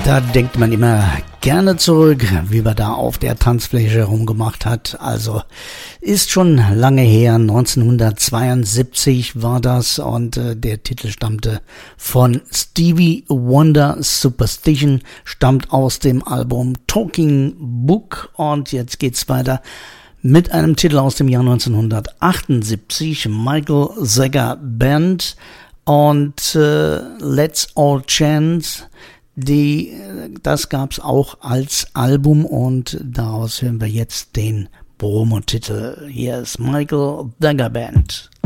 Da denkt man immer gerne zurück, wie man da auf der Tanzfläche rumgemacht hat. Also ist schon lange her, 1972 war das und der Titel stammte von Stevie Wonder. Superstition stammt aus dem Album Talking Book und jetzt geht's weiter mit einem Titel aus dem Jahr 1978, Michael Zager Band und Let's All Chance. Das gab's auch als Album und daraus hören wir jetzt den Promotitel. Hier ist Michael Zager Band.